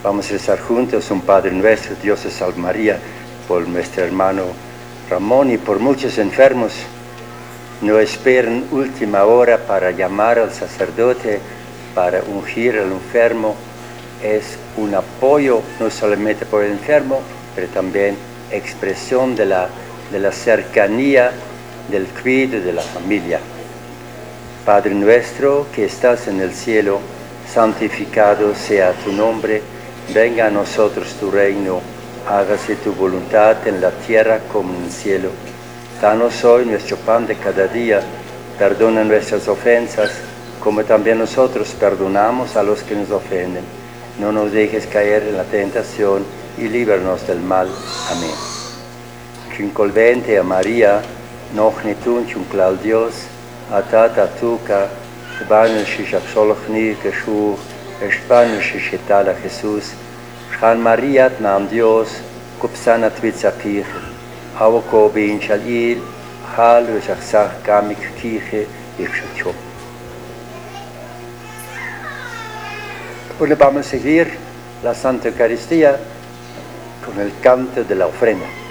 Vamos a rezar juntos un Padre Nuestro, Dios te salve María, por nuestro hermano Ramón y por muchos enfermos. No esperen última hora para llamar al sacerdote, para ungir al enfermo. Es un apoyo no solamente por el enfermo, pero también expresión de la cercanía, del cuidado de la familia. Padre nuestro que estás en el cielo, santificado sea tu nombre, venga a nosotros tu reino, hágase tu voluntad en la tierra como en el cielo. Danos hoy nuestro pan de cada día, perdona nuestras ofensas, como también nosotros perdonamos a los que nos ofenden. No nos dejes caer en la tentación y líbranos del mal. Amén. Cincolvente a María, noch ne tun clal Dios, atata tuca, tbanel shishak sholchni keshuch, espanel shishetala Jesús, Chan Maria nam Dios, kupsana twitzapich, Awoko bin Shalil, Hal Ushachsach Kamik Kiche, Ikshacho. Bueno, vamos a seguir la Santa Eucaristía con el canto de la ofrenda.